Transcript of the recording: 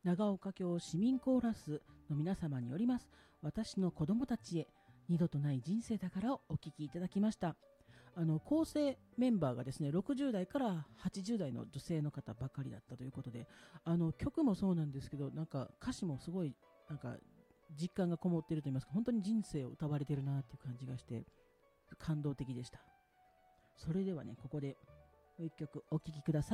長岡京市民コーラスの皆様によります、私の子供たちへ二度とない人生だからをお聴きいただきました。構成メンバーがですね、60代から80代の女性の方ばかりだったということで、曲もそうなんですけど、なんか歌詞もすごいなんか実感がこもっていると言いますか、本当に人生を歌われているなっていう感じがして感動的でした。それではね、ここでもう一曲お聴きください。